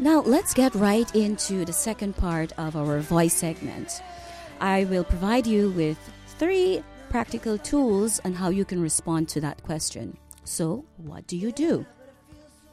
Now, let's get right into the second part of our voice segment. I will provide you with 3 practical tools on how you can respond to that question. So, what do you do?